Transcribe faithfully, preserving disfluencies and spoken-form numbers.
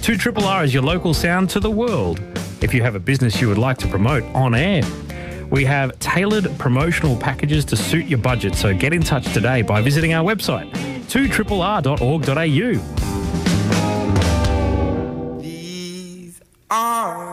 two R R is your local sound to the world. If you have a business you would like to promote on air, we have tailored promotional packages to suit your budget, so get in touch today by visiting our website, two R R R dot org dot a u.